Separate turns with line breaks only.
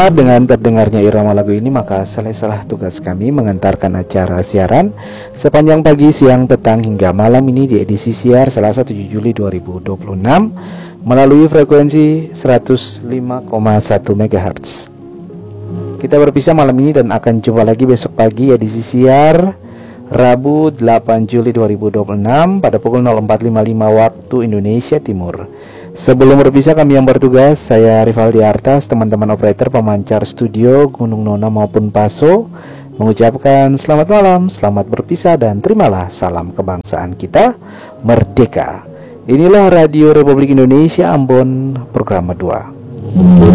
Pemirsa, dengan terdengarnya irama lagu ini maka selesailah tugas kami mengantarkan acara siaran sepanjang pagi, siang, petang hingga malam ini di edisi siar Selasa 7 Juli 2026 melalui frekuensi 105,1 MHz. Kita berpisah malam ini dan akan jumpa lagi besok pagi edisi siar Rabu 8 Juli 2026 pada pukul 04.55 waktu Indonesia Timur. Sebelum berpisah, kami yang bertugas, saya Rivaldi Artas, teman-teman operator pemancar studio Gunung Nona maupun Paso, mengucapkan selamat malam, selamat berpisah, dan terimalah salam kebangsaan kita merdeka. Inilah Radio Republik Indonesia Ambon, program 2.